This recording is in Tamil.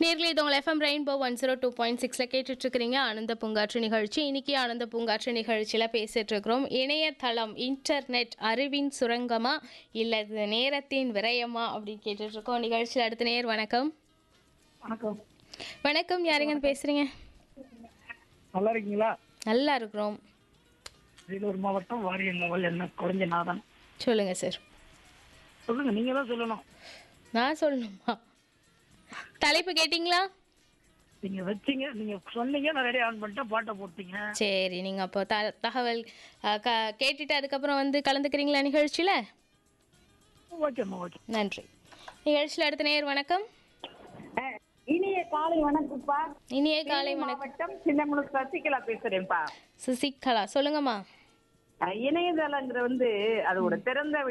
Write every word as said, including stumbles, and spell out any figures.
நேர்களே இது உங்கள் FM rainbow one zero two point சிக்ஸில் கேட்டுட்ருக்கிறீங்க ஆனந்த பூங்காற்று நிகழ்ச்சி. இன்றைக்கி ஆனந்த பூங்காற்று நிகழ்ச்சியில் பேசிகிட்டு இருக்கிறோம். இணையதளம் இன்டர்நெட் அறிவின் சுரங்கமா இல்லை இது நேரத்தின் விரயமா அப்படின்னு கேட்டுட்ருக்கோம். நிகழ்ச்சியில் அடுத்த நேர் வணக்கம். வணக்கம். வணக்கம், யாருங்கன்னு பேசுகிறீங்க? நல்லா இருக்கீங்களா? நல்லா இருக்கிறோம். வேலூர் மாவட்டம் வாரியங்கவல் என்ன குறைஞ்ச நாதன். சொல்லுங்கள் சார். சொல்லுங்க, நீங்க தான் சொல்லணும். நான் சொல்லணுமா? தலைப்பு கேட்டிங்களா? நீங்க வச்சீங்க, நீங்க சொன்னீங்க, நான் ரெடி ஆன் பண்ணிட்டேன், பாட்டை போட்டீங்க. சரி, நீங்கள் அப்போ த தகவல் அஹ், க கேட்டுட்டு அதுக்கப்புறம் வந்து கலந்துக்கிறீங்களா நிகழ்ச்சியில்? ஓகேம்மா, ஓகே. நன்றி. நிகழ்ச்சியில் அடுத்த நேர் வணக்கம். அஹ், இனிய காலை வணக்கம்ப்பா. இனிய காலை வணக்கம். மாவட்டம் சின்னமுனு சசிகலா பேசுறேன்ப்பா. சசிகலா, சொல்லுங்கம்மா. அஹ், இணையதளங்கிற வந்து அது ஒரு திறந்த